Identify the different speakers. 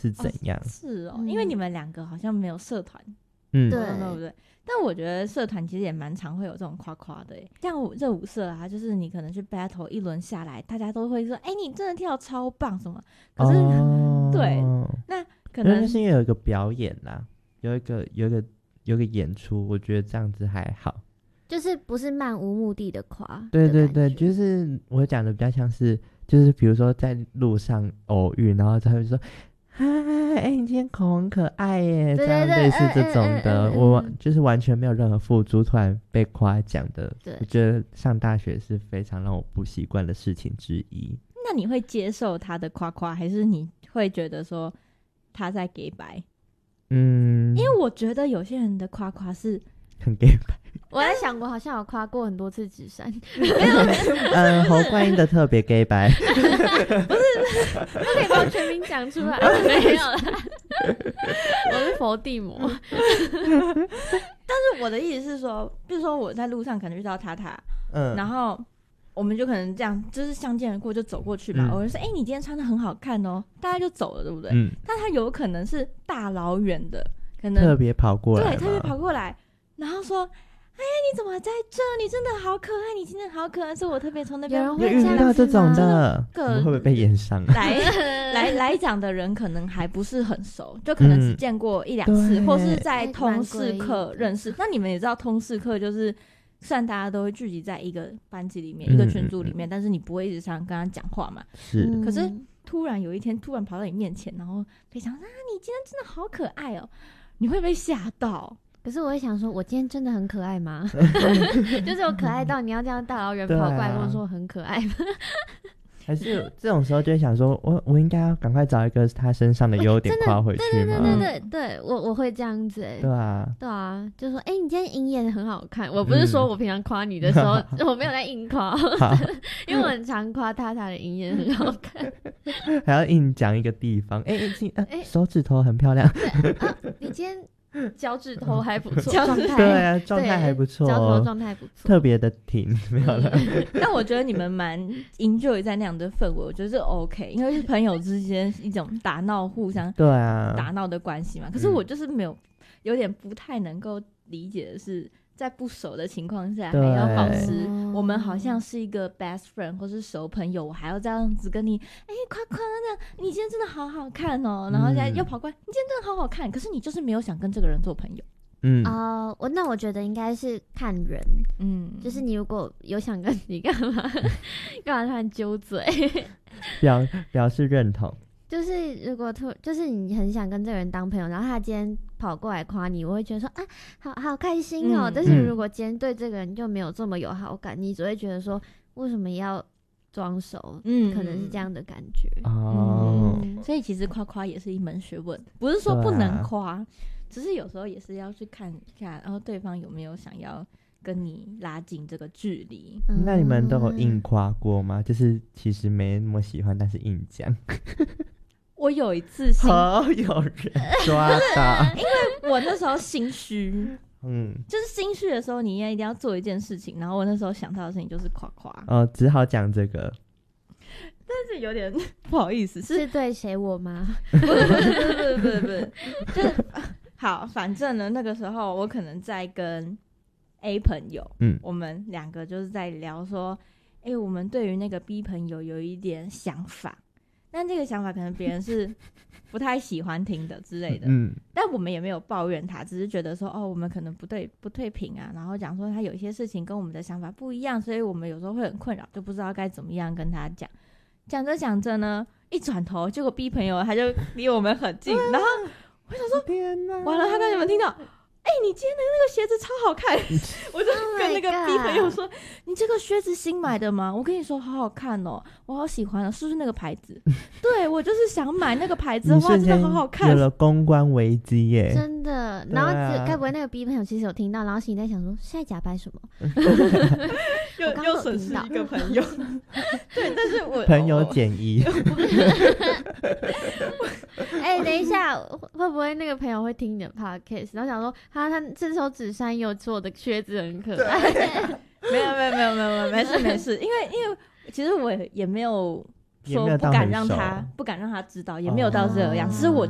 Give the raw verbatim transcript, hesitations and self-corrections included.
Speaker 1: 是怎样。
Speaker 2: 哦是哦、
Speaker 3: 嗯，
Speaker 2: 因为你们两个好像没有社团，
Speaker 1: 嗯，
Speaker 3: 对
Speaker 2: 对不对？但我觉得社团其实也蛮常会有这种夸夸的耶，像我热舞社啊，就是你可能去 battle 一轮下来，大家都会说，哎、欸，你真的跳超棒什么。可是、
Speaker 1: 哦、
Speaker 2: 对，那可
Speaker 1: 能
Speaker 2: 能
Speaker 1: 是因为有一个表演啦，有一个有一个有一个演出，我觉得这样子还好。
Speaker 3: 就是不是漫无目的的夸。
Speaker 1: 对对对，就是我讲的比较像是，就是比如说在路上偶遇，然后他会说。嗨，哎、欸，你今天口红很可爱耶，
Speaker 3: 对对对，
Speaker 1: 这样类似这种的，
Speaker 3: 嗯嗯嗯嗯、
Speaker 1: 我就是完全没有任何付诸，突然被夸奖的。
Speaker 3: 对，
Speaker 1: 我觉得上大学是非常让我不习惯的事情之一。
Speaker 2: 那你会接受他的夸夸，还是你会觉得说他在给白？
Speaker 1: 嗯，
Speaker 2: 因为我觉得有些人的夸夸是
Speaker 1: 很给白。
Speaker 3: 我在想，我好像有夸过很多次纸山，
Speaker 2: 没有，
Speaker 1: 嗯，侯冠英的特别 gay 白，
Speaker 3: 不是，不可以把全名讲出来，没有啦，我是佛地魔。
Speaker 2: 但是我的意思是说，比如说我在路上可能遇到塔塔，嗯，然后我们就可能这样，就是相见而过就走过去嘛，嗯、我就说，哎、欸，你今天穿得很好看哦，大家就走了，对不对？嗯。但他有可能是大老远的，可能
Speaker 1: 特别跑过来，
Speaker 2: 对，特别跑过来，然后说。哎，你怎么在这？你真的好可爱，你今天好可爱，是我特别从那边
Speaker 3: 有
Speaker 1: 遇到这种的，
Speaker 2: 我
Speaker 1: 们会不会被演上？
Speaker 2: 来来来讲的人可能还不是很熟，就可能只见过一两次，嗯、或是在通识课认识。那你们也知道，通识课就是虽然大家都会聚集在一个班级里面、嗯、一个群组里面，但是你不会一直常跟他讲话嘛。
Speaker 1: 是，
Speaker 2: 可是突然有一天，突然跑到你面前，然后非常啊，你今天真的好可爱哦，你会被吓到。
Speaker 3: 可是我会想说，我今天真的很可爱吗？就是我可爱到你要这样大老远跑过来跟我说我很可爱吗？
Speaker 1: 还是这种时候就会想说，我我应该要赶快找一个他身上的优点夸回去吗？
Speaker 3: 对对对对对对，我我会这样子哎、欸。
Speaker 1: 对啊，
Speaker 3: 对啊，就说哎、欸，你今天鹰眼很好看。我不是说我平常夸你的时候，嗯、我没有在硬夸，因为我很常夸他他的鹰眼很好看，
Speaker 1: 还要硬讲一个地方。哎、欸欸呃、手指头很漂亮。
Speaker 3: 啊，你今天。脚趾头还不错，状态
Speaker 1: 对啊，状态还不错，
Speaker 3: 脚趾头状态不错，
Speaker 1: 特别的挺，没有了。
Speaker 2: 但我觉得你们蛮 enjoy 在那样的氛围，我觉得是 OK， 因为是朋友之间一种打闹、互相
Speaker 1: 对啊
Speaker 2: 打闹的关系嘛。可是我就是没有，有点不太能够理解的是，在不熟的情况下还要保持我们好像是一个 best friend 或是熟朋友，我还要这样子跟你哎夸夸的，你今天真的好好看哦，然后现在又跑过来，你今天真的好好看，可是你就是没有想跟这个人做朋友。
Speaker 3: 嗯哦、呃，我那我觉得应该是看人，嗯，就是你如果有想跟你干嘛干嘛突然揪嘴
Speaker 1: 表表示认同。
Speaker 3: 就是如果突就是你很想跟这个人当朋友，然后他今天跑过来夸你，我会觉得说啊，好好开心哦、嗯。但是如果今天对这个人就没有这么有好感，你只会觉得说为什么要装熟？嗯，可能是这样的感觉
Speaker 1: 哦、
Speaker 2: 嗯。所以其实夸夸也是一门学问，不是说不能夸、啊，只是有时候也是要去看看，然后对方有没有想要跟你拉近这个距离。
Speaker 1: 嗯、那你们都有硬夸过吗？就是其实没那么喜欢，但是硬讲。
Speaker 2: 我有一次心
Speaker 1: 好有人抓到
Speaker 2: 因为我那时候心虚，
Speaker 1: 嗯，
Speaker 2: 就是心虚的时候你也一定要做一件事情，然后我那时候想到的事情就是夸夸，
Speaker 1: 哦，只好讲这个，
Speaker 2: 但是有点不好意思，是
Speaker 3: 是对谁我吗？
Speaker 2: 不是不是不是不是不是，就是好，反正呢那个时候我可能在跟 A 朋友，嗯，我们两个就是在聊说，哎、欸，我们对于那个 B 朋友有一点想法。但这个想法可能别人是不太喜欢听的之类的，嗯，但我们也没有抱怨他，只是觉得说，哦，我们可能不对不对频啊，然后讲说他有一些事情跟我们的想法不一样，所以我们有时候会很困扰，就不知道该怎么样跟他讲。讲着讲着呢，一转头，结果 B 朋友他就离我们很近，然后我想说，天哪，完了，他刚有没有听到？哎、欸，你今天的那个鞋子超好看，我就跟那个 B 朋友说， oh、你这个靴子新买的吗？我跟你说好好看哦，我好喜欢哦，是不是那个牌子？对，我就是想买那个牌子的话，真的好好看。
Speaker 1: 有了公关危机耶，
Speaker 3: 真的。然后该不会那个 B 朋友其实有听到，然后心里在想说，是在假扮什么？
Speaker 2: 又又损失一个朋友。对，但是我
Speaker 1: 朋友减一。
Speaker 3: 哎、欸，等一下，会不会那个朋友会听你的 podcast， 然后想说，他他这首纸山有做的靴子很可爱。
Speaker 2: 没有没有没有没有没事没事，因为因为其实我也没有说不敢让他不敢让他知道，也没有到这样，只是我